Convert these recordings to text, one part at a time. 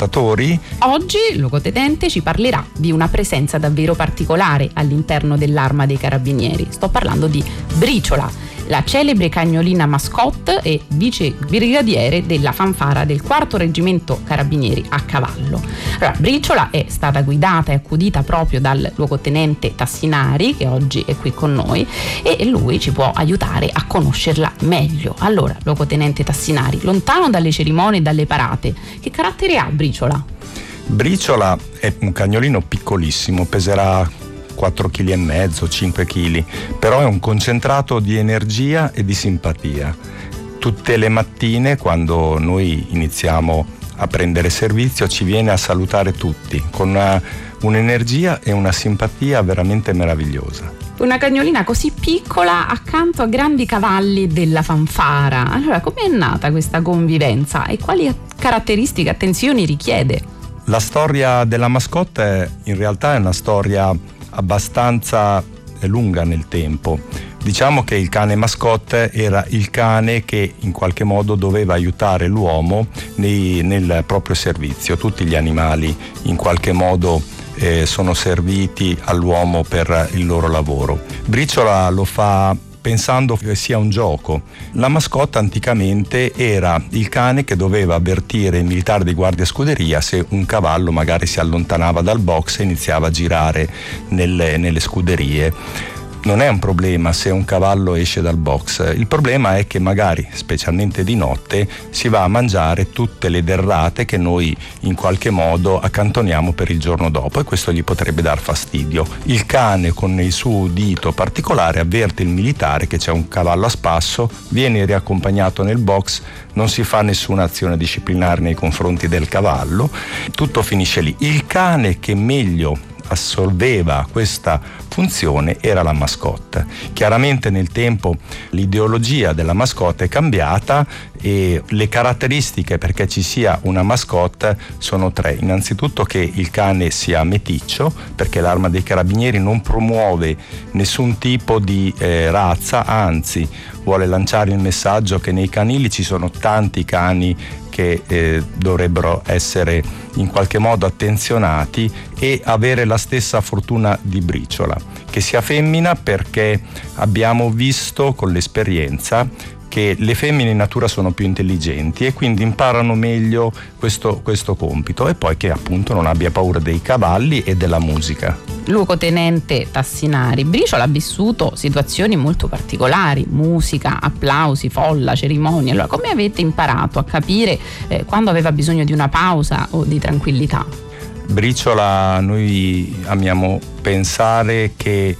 ascoltatori. Oggi il luogotenente ci parlerà di una presenza davvero particolare all'interno dell'Arma dei Carabinieri. Sto parlando di Briciola, la celebre cagnolina mascotte e vice brigadiere della fanfara del 4° Reggimento Carabinieri a cavallo. Allora, Briciola è stata guidata e accudita proprio dal luogotenente Tassinari, che oggi è qui con noi, e lui ci può aiutare a conoscerla meglio. Allora, luogotenente Tassinari, lontano dalle cerimonie e dalle parate, che carattere ha Briciola? Briciola è un cagnolino piccolissimo, peserà 4,5 kg, 5 kg, però è un concentrato di energia e di simpatia. Tutte le mattine, quando noi iniziamo a prendere servizio, ci viene a salutare tutti con un'energia e una simpatia veramente meravigliosa. Una cagnolina così piccola accanto a grandi cavalli della fanfara. Allora, com'è nata questa convivenza e quali caratteristiche, attenzioni richiede? La storia della mascotte in realtà è una storia abbastanza lunga nel tempo. Diciamo che il cane mascotte era il cane che in qualche modo doveva aiutare l'uomo nel proprio servizio. Tutti gli animali in qualche modo sono serviti all'uomo per il loro lavoro. Briciola lo fa pensando che sia un gioco. La mascotte anticamente era il cane che doveva avvertire il militare di guardia scuderia se un cavallo magari si allontanava dal box e iniziava a girare nelle scuderie. Non è un problema se un cavallo esce dal box, il problema è che magari, specialmente di notte, si va a mangiare tutte le derrate che noi in qualche modo accantoniamo per il giorno dopo, e questo gli potrebbe dar fastidio. Il cane con il suo udito particolare avverte il militare che c'è un cavallo a spasso, viene riaccompagnato nel box, non si fa nessuna azione disciplinare nei confronti del cavallo, tutto finisce lì. Il cane che meglio assolveva questa funzione era la mascotte. Chiaramente nel tempo l'ideologia della mascotte è cambiata e le caratteristiche perché ci sia una mascotte sono 3. Innanzitutto che il cane sia meticcio, perché l'Arma dei Carabinieri non promuove nessun tipo di razza, anzi vuole lanciare il messaggio che nei canili ci sono tanti cani che dovrebbero essere in qualche modo attenzionati e avere la stessa fortuna di Briciola, che sia femmina, perché abbiamo visto con l'esperienza che le femmine in natura sono più intelligenti e quindi imparano meglio questo compito, e poi che appunto non abbia paura dei cavalli e della musica. Luogotenente Tassinari, Briciola ha vissuto situazioni molto particolari, musica, applausi, folla, cerimonie. Allora, come avete imparato a capire quando aveva bisogno di una pausa o di tranquillità? Briciola, noi amiamo pensare che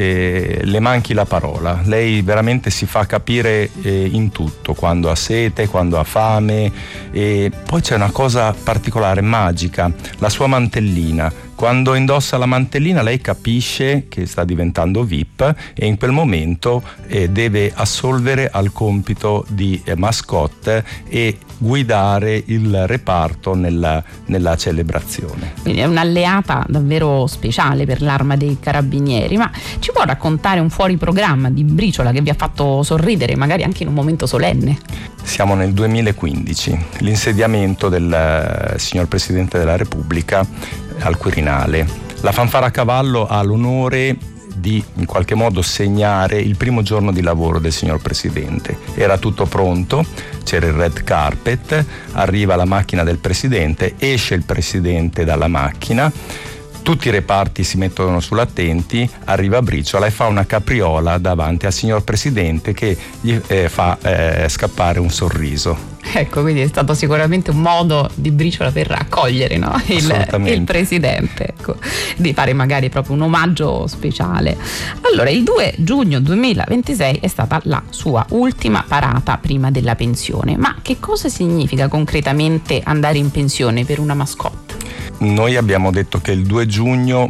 le manchi la parola. Lei veramente si fa capire in tutto, quando ha sete, quando ha fame, e poi c'è una cosa particolare, magica, la sua mantellina. Quando indossa la mantellina lei capisce che sta diventando VIP e in quel momento deve assolvere al compito di mascotte e guidare il reparto nella celebrazione. Quindi è un'alleata davvero speciale per l'Arma dei Carabinieri. Ma ci può raccontare un fuori programma di Briciola che vi ha fatto sorridere, magari anche in un momento solenne? Siamo nel 2015, l'insediamento del signor Presidente della Repubblica al Quirinale. La fanfara a cavallo ha l'onore di in qualche modo segnare il primo giorno di lavoro del signor Presidente. Era tutto pronto, c'era il red carpet, arriva la macchina del Presidente, esce il Presidente dalla macchina, tutti i reparti si mettono sull'attenti, arriva Briciola e fa una capriola davanti al signor Presidente che gli fa scappare un sorriso. Ecco, quindi è stato sicuramente un modo di Briciola per accogliere, no? il Presidente, ecco, di fare magari proprio un omaggio speciale. Allora, il 2 giugno 2026 è stata la sua ultima parata prima della pensione. Ma che cosa significa concretamente andare in pensione per una mascotte? Noi abbiamo detto che il 2 giugno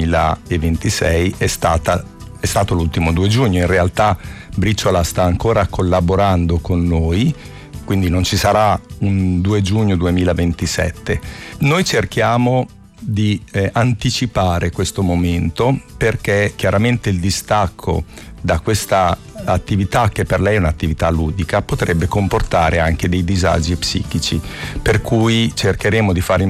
2026 è stato l'ultimo 2 giugno. In realtà Briciola sta ancora collaborando con noi, quindi non ci sarà un 2 giugno 2027. Noi cerchiamo di anticipare questo momento, perché chiaramente il distacco da questa attività, che per lei è un'attività ludica, potrebbe comportare anche dei disagi psichici, per cui cercheremo di fare in